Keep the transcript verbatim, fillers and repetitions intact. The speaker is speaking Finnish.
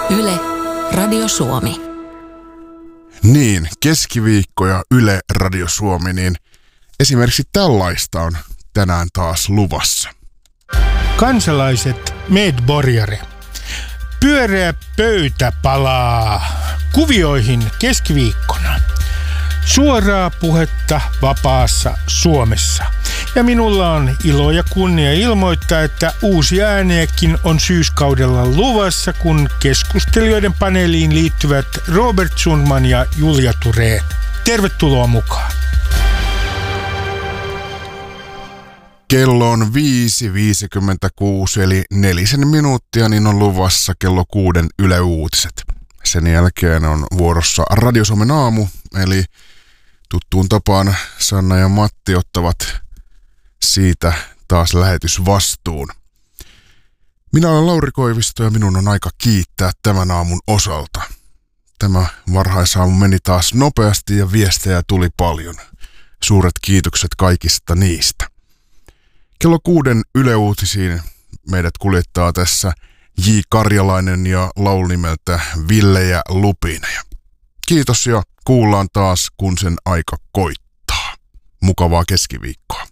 Yle, Radio Suomi. Niin, keskiviikko ja Yle, Radio Suomi, niin esimerkiksi tällaista on tänään taas luvassa. Kansalaiset medborgare. Pyöreä pöytä palaa kuvioihin keskiviikkona. Suoraa puhetta vapaassa Suomessa. Ja minulla on ilo ja kunnia ilmoittaa, että uusia ääniäkin on syyskaudella luvassa, kun keskustelijoiden paneeliin liittyvät Robert Sundman ja Julia Thurén. Tervetuloa mukaan. Kello on viisi viisikymmentäkuusi, eli nelisen minuuttia, niin on luvassa kello kuuden Yle Uutiset. Sen jälkeen on vuorossa Radio Suomen aamu, eli tuttuun tapaan Sanna ja Matti ottavat siitä taas lähetysvastuun. Minä olen Lauri Koivisto ja minun on aika kiittää tämän aamun osalta. Tämä varhaisaamu meni taas nopeasti ja viestejä tuli paljon. Suuret kiitokset kaikista niistä. Kello kuuden Yle Uutisiin meidät kuljettaa tässä J. Karjalainen ja laulu nimeltä Ville ja Lupine. Kiitos ja kuullaan taas, kun sen aika koittaa. Mukavaa keskiviikkoa.